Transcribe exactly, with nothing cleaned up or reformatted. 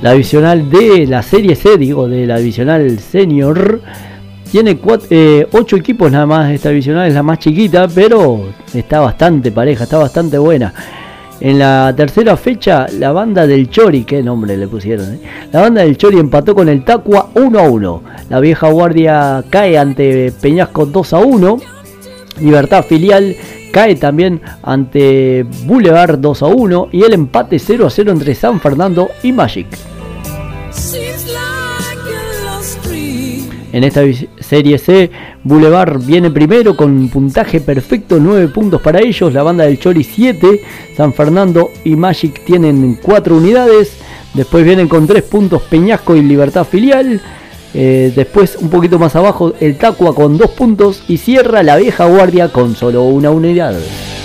La divisional de la Serie C, digo, de la divisional senior, tiene cuatro, eh, ocho equipos nada más. Esta divisional es la más chiquita, pero está bastante pareja, está bastante buena. En la tercera fecha, la banda del Chori, qué nombre le pusieron, ¿eh? La banda del Chori empató con el Tacua uno a uno. La vieja guardia cae ante Peñasco dos a uno. Libertad Filial cae también ante Boulevard dos a uno. Y el empate cero a cero entre San Fernando y Magic. En esta Serie C, Boulevard viene primero con puntaje perfecto, nueve puntos para ellos. La banda del Chori siete, San Fernando y Magic tienen cuatro unidades. Después vienen con tres puntos Peñasco y Libertad Filial. Eh, después un poquito más abajo el Tacua con dos puntos. Y cierra la vieja guardia con solo una unidad.